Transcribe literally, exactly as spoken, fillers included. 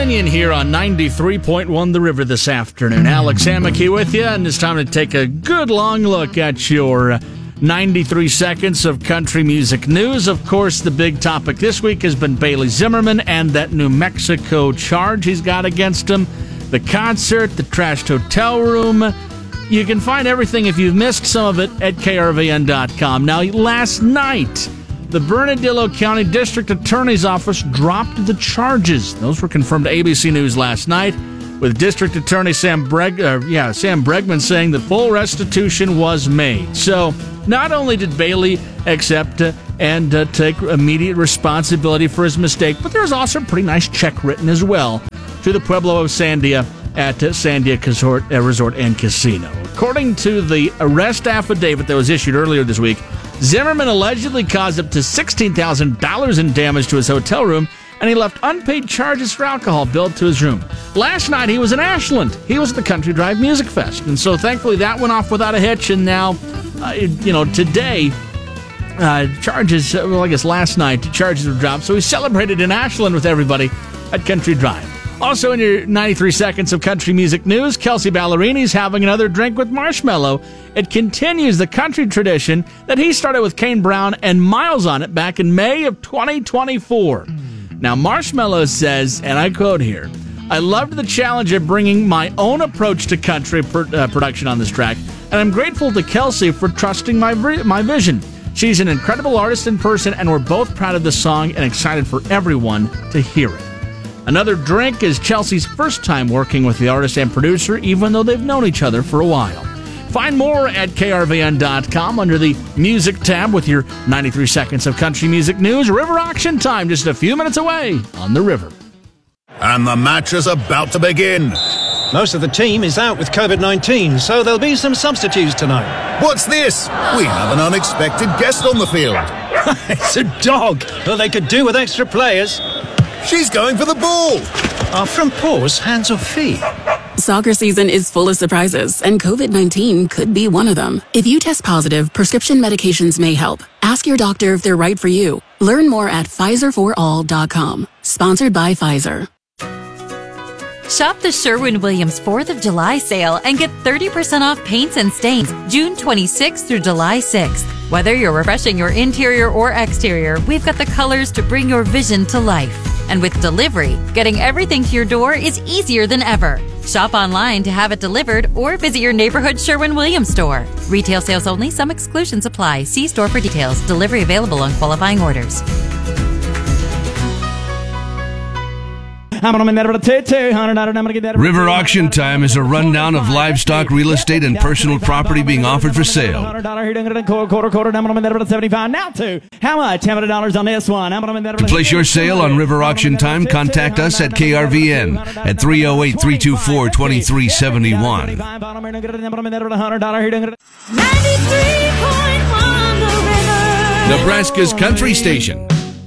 Dominion here on ninety-three point one The River this afternoon. Alex Hammocky with you, and it's time to take a good long look at your ninety-three seconds of country music news. Of course, the big topic this week has been Bailey Zimmerman and that New Mexico charge he's got against him, the concert, the trashed hotel room. You can find everything, if you've missed some of it, at K R V N dot com. Now, last night, the Bernardillo County District Attorney's Office dropped the charges. Those were confirmed to A B C News last night, with District Attorney Sam Breg- uh, yeah, Sam Bregman saying that full restitution was made. So, not only did Bailey accept uh, and uh, take immediate responsibility for his mistake, but there's also a pretty nice check written as well to the Pueblo of Sandia at uh, Sandia Resort, uh, Resort and Casino. According to the arrest affidavit that was issued earlier this week, Zimmerman allegedly caused up to sixteen thousand dollars in damage to his hotel room, and he left unpaid charges for alcohol billed to his room. Last night, he was in Ashland. He was at the Country Drive Music Fest, and so thankfully that went off without a hitch, and now, uh, you know, today, uh, charges, well, I guess last night, charges were dropped, so he celebrated in Ashland with everybody at Country Drive. Also in your ninety-three seconds of country music news, Kelsey Ballerini's having another drink with Marshmello. It continues the country tradition that he started with Kane Brown and Miles on it back in May of twenty twenty-four. Now, Marshmello says, and I quote here, "I loved the challenge of bringing my own approach to country pr- uh, production on this track, and I'm grateful to Kelsey for trusting my vi- my vision. She's an incredible artist in person, and we're both proud of the song and excited for everyone to hear it." Another drink is Chelsea's first time working with the artist and producer, even though they've known each other for a while. Find more at K R V N dot com under the Music tab with your ninety-three seconds of country music news. River auction time just a few minutes away on the River. And the match is about to begin. Most of the team is out with covid nineteen, so there'll be some substitutes tonight. What's this? We have an unexpected guest on the field. It's a dog. Well, they could do with extra players. She's going for the ball. Are from paws, hands or feet? Soccer season is full of surprises, and covid nineteen could be one of them. If you test positive, prescription medications may help. Ask your doctor if they're right for you. Learn more at Pfizer for all dot com. Sponsored by Pfizer. Shop the Sherwin-Williams fourth of July sale and get thirty percent off paints and stains June twenty-sixth through July sixth. Whether you're refreshing your interior or exterior, we've got the colors to bring your vision to life. And with delivery, getting everything to your door is easier than ever. Shop online to have it delivered or visit your neighborhood Sherwin-Williams store. Retail sales only. Some exclusions apply. See store for details. Delivery available on qualifying orders. River Auction Time is a rundown of livestock, real estate, and personal property being offered for sale. Now to how much? How many dollars on this one? To place your sale on River Auction Time, contact us at K R V N at three oh eight, three two four, two three seven one. Nebraska's Country Station.